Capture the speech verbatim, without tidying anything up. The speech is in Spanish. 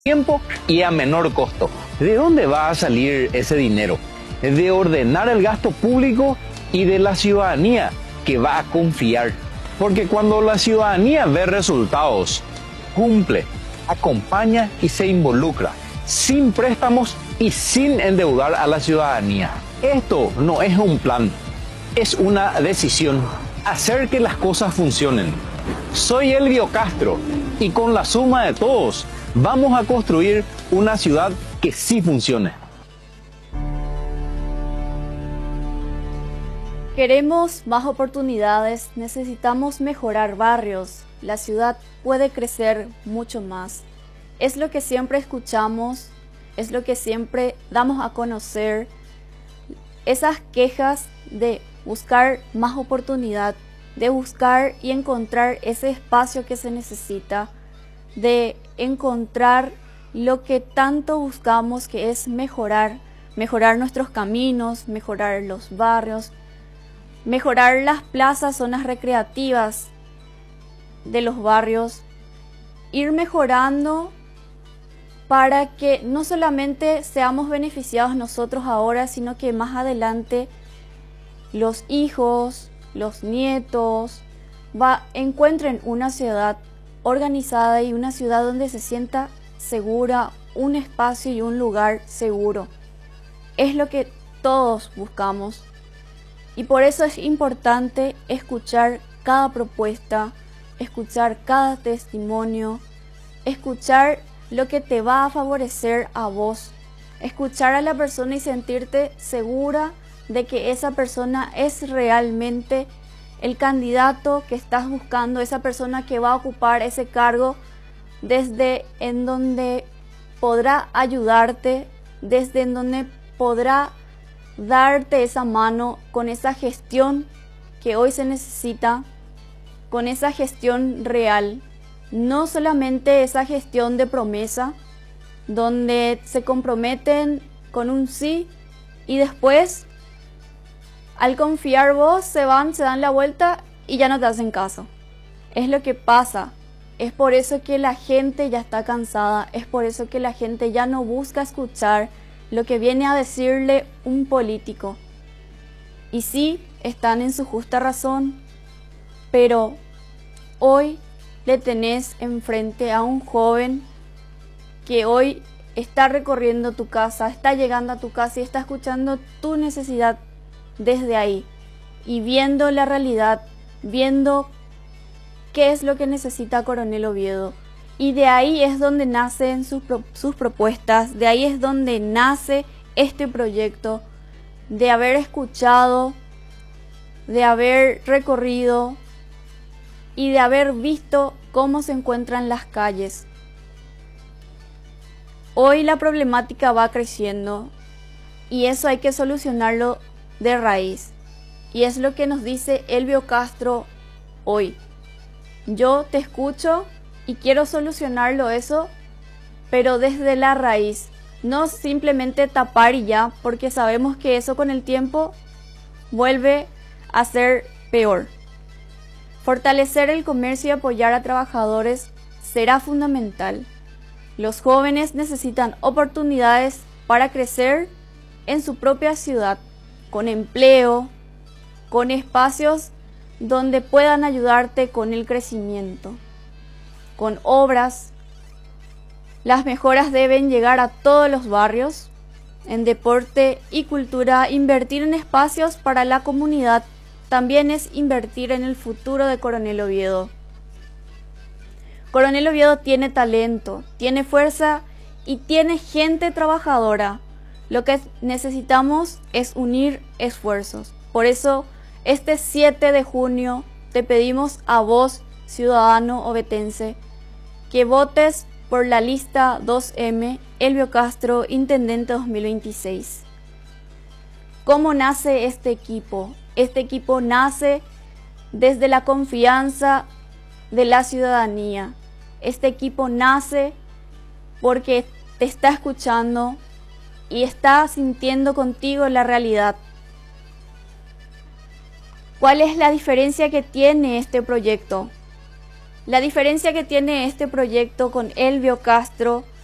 tiempo y a menor costo. ¿De dónde va a salir ese dinero? De ordenar el gasto público y de la ciudadanía que va a confiar. Porque cuando la ciudadanía ve resultados, cumple, acompaña y se involucra, sin préstamos y sin endeudar a la ciudadanía. Esto no es un plan, es una decisión. Hacer que las cosas funcionen. Soy Elvio Castro y con la suma de todos vamos a construir una ciudad que sí funcione. Queremos más oportunidades, necesitamos mejorar barrios. La ciudad puede crecer mucho más. Es lo que siempre escuchamos, es lo que siempre damos a conocer. Esas quejas de buscar más oportunidad, de buscar y encontrar ese espacio que se necesita, de encontrar lo que tanto buscamos, que es mejorar, mejorar nuestros caminos, mejorar los barrios, mejorar las plazas, zonas recreativas de los barrios, ir mejorando para que no solamente seamos beneficiados nosotros ahora, sino que más adelante los hijos, los nietos, va, encuentren una ciudad organizada y una ciudad donde se sienta segura, un espacio y un lugar seguro. Es lo que todos buscamos y por eso es importante escuchar cada propuesta, escuchar cada testimonio, escuchar lo que te va a favorecer a vos, escuchar a la persona y sentirte segura de que esa persona es realmente el candidato que estás buscando, esa persona que va a ocupar ese cargo desde en donde podrá ayudarte, desde en donde podrá darte esa mano con esa gestión que hoy se necesita, con esa gestión real, no solamente esa gestión de promesa, donde se comprometen con un sí y después al confiar vos, se van, se dan la vuelta y ya no te hacen caso. Es lo que pasa. Es por eso que la gente ya está cansada. Es por eso que la gente ya no busca escuchar lo que viene a decirle un político. Y sí, están en su justa razón. Pero hoy le tenés enfrente a un joven que hoy está recorriendo tu casa, está llegando a tu casa y está escuchando tu necesidad desde ahí y viendo la realidad, viendo qué es lo que necesita Coronel Oviedo. Y de ahí es donde nacen sus, pro sus propuestas, de ahí es donde nace este proyecto, de haber escuchado, de haber recorrido y de haber visto cómo se encuentran las calles. Hoy la problemática va creciendo y eso hay que solucionarlo de raíz, y es lo que nos dice Elvio Castro hoy. Yo te escucho y quiero solucionarlo eso, pero desde la raíz, no simplemente tapar y ya, porque sabemos que eso con el tiempo vuelve a ser peor. Fortalecer el comercio y apoyar a trabajadores será fundamental. Los jóvenes necesitan oportunidades para crecer en su propia ciudad, con empleo, con espacios donde puedan ayudarte con el crecimiento, con obras. Las mejoras deben llegar a todos los barrios. En deporte y cultura, invertir en espacios para la comunidad también es invertir en el futuro de Coronel Oviedo. Coronel Oviedo tiene talento, tiene fuerza y tiene gente trabajadora. Lo que necesitamos es unir esfuerzos. Por eso, este siete de junio te pedimos a vos, ciudadano ovetense, que votes por la lista dos eme, Elvio Castro, Intendente dos mil veintiséis. ¿Cómo nace este equipo? Este equipo nace desde la confianza de la ciudadanía. Este equipo nace porque te está escuchando y está sintiendo contigo la realidad. ¿Cuál es la diferencia que tiene este proyecto? La diferencia que tiene este proyecto con Elvio Castro